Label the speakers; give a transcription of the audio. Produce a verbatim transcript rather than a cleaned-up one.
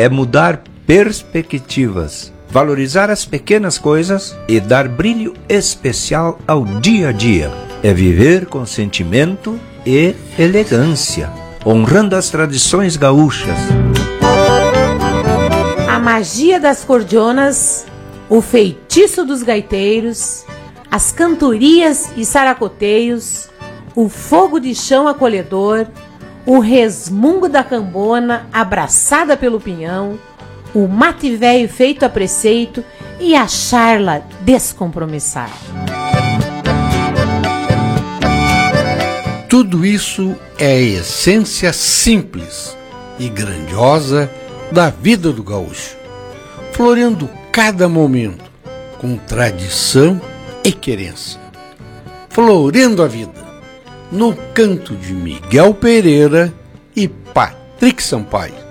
Speaker 1: é mudar perspectivas, valorizar as pequenas coisas e dar brilho especial ao dia a dia. É viver com sentimento e elegância, honrando as tradições gaúchas.
Speaker 2: A magia das cordionas, o feitiço dos gaiteiros, as cantorias e saracoteios, o fogo de chão acolhedor, o resmungo da cambona abraçada pelo pinhão, o mate velho feito a preceito e a charla descompromissada.
Speaker 3: Tudo isso é a essência simples e grandiosa da vida do gaúcho, floreando cada momento com tradição e querência. Floreando a vida, no canto de Miguel Pereira e Patrick Sampaio.